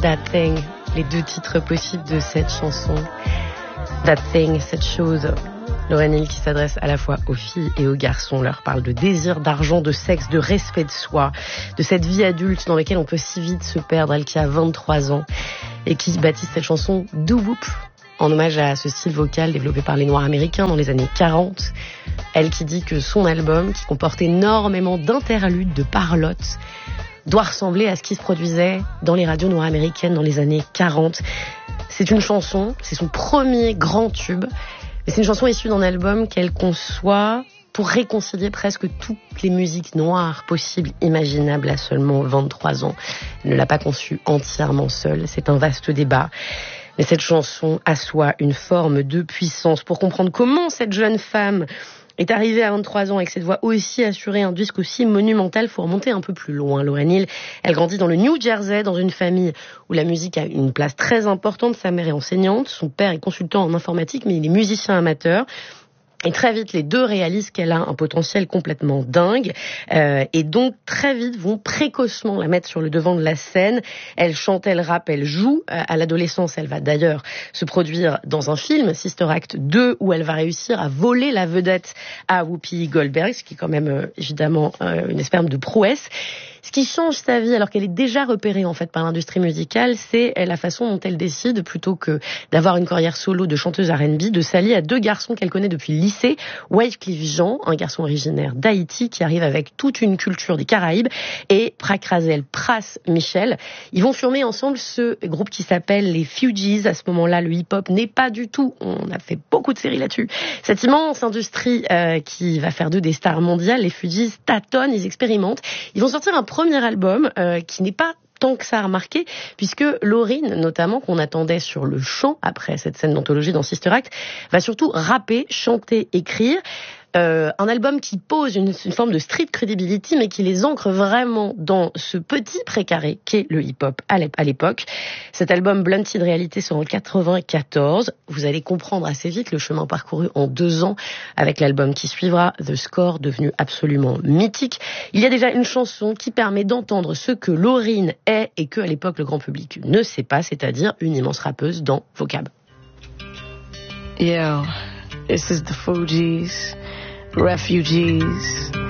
That Thing, les deux titres possibles de cette chanson. That Thing, cette chose. Lauryn Hill qui s'adresse à la fois aux filles et aux garçons, leur parle de désir, d'argent, de sexe, de respect de soi, de cette vie adulte dans laquelle on peut si vite se perdre. Elle qui a 23 ans et qui baptise cette chanson Doo Wop, en hommage à ce style vocal développé par les Noirs américains dans les années 40. Elle qui dit que son album, qui comporte énormément d'interludes, de parlottes, doit ressembler à ce qui se produisait dans les radios noires américaines dans les années 40. C'est une chanson, c'est son premier grand tube. C'est une chanson issue d'un album qu'elle conçoit pour réconcilier presque toutes les musiques noires possibles, imaginables à seulement 23 ans. Elle ne l'a pas conçue entièrement seule, c'est un vaste débat. Mais cette chanson assoit une forme de puissance. Pour comprendre comment cette jeune femme est arrivée à 23 ans avec cette voix aussi assurée, un disque aussi monumental, faut remonter un peu plus loin. Lauryn Hill, elle grandit dans le New Jersey, dans une famille où la musique a une place très importante. Sa mère est enseignante, son père est consultant en informatique, mais il est musicien amateur. Et très vite, les deux réalisent qu'elle a un potentiel complètement dingue. Et donc, très vite, vont précocement la mettre sur le devant de la scène. Elle chante, elle rappe, elle joue. À l'adolescence, elle va d'ailleurs se produire dans un film, Sister Act 2, où elle va réussir à voler la vedette à Whoopi Goldberg, ce qui est quand même, évidemment, une espèce de prouesse. Ce qui change sa vie, alors qu'elle est déjà repérée en fait par l'industrie musicale, c'est la façon dont elle décide, plutôt que d'avoir une carrière solo de chanteuse R&B, de s'allier à deux garçons qu'elle connaît depuis le lycée. Wyclef Jean, un garçon originaire d'Haïti qui arrive avec toute une culture des Caraïbes, et Prakrazel Pras Michel. Ils vont former ensemble ce groupe qui s'appelle les Fugees. À ce moment-là, le hip-hop n'est pas du tout, on a fait beaucoup de séries là-dessus, cette immense industrie qui va faire d'eux des stars mondiales. Les Fugees tâtonnent, ils expérimentent. Ils vont sortir un premier album qui n'est pas tant que ça a remarqué, puisque Lauryn, notamment, qu'on attendait sur le chant après cette scène d'anthologie dans Sister Act, va surtout rapper, chanter, écrire. Un album qui pose une forme de street credibility, mais qui les ancre vraiment dans ce petit précaré qu'est le hip-hop à l'époque. Cet album Blunted Reality sort en 94. Vous allez comprendre assez vite le chemin parcouru en 2 ans avec l'album qui suivra, The Score, devenu absolument mythique. Il y a déjà une chanson qui permet d'entendre ce que Lauryn est et que, à l'époque, le grand public ne sait pas, c'est-à-dire une immense rappeuse dans Vocab. Yeah, this is the Fugees. Refugees.